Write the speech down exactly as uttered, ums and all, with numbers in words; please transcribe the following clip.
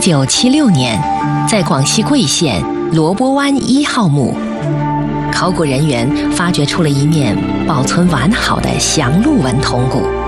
九七六年，在广西桂县罗波湾一号墓，考古人员发掘出了一面保存完好的祥鹿纹铜骨。